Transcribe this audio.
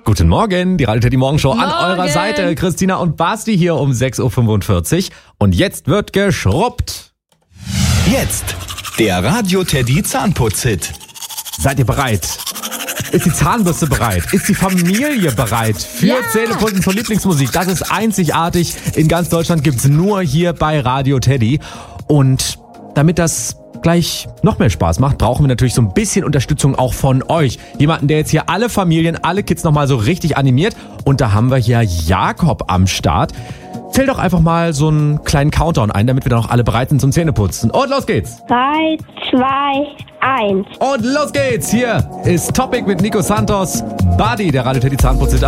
Guten Morgen, die Radio Teddy Morgenshow an Morgen. eurer Seite. Christina und Basti hier um 6.45 Uhr. Und jetzt wird geschrubbt. Jetzt der Radio Teddy Zahnputz-Hit. Seid ihr bereit? Ist die Zahnbürste bereit? Ist die Familie bereit für Zähneputzen zur Lieblingsmusik? Das ist einzigartig. In ganz Deutschland gibt's nur hier bei Radio Teddy. Und damit das gleich noch mehr Spaß macht, brauchen wir natürlich so ein bisschen Unterstützung auch von euch. Jemanden, der jetzt hier alle Familien, alle Kids nochmal so richtig animiert. Und da haben wir hier Jakob am Start. Zähl doch einfach mal so einen kleinen Countdown ein, damit wir dann auch alle bereit sind zum Zähneputzen. Und los geht's! 3, 2, 1. Und los geht's! Hier ist Topic mit Nico Santos. Buddy, der Radio Teddy Zahnputz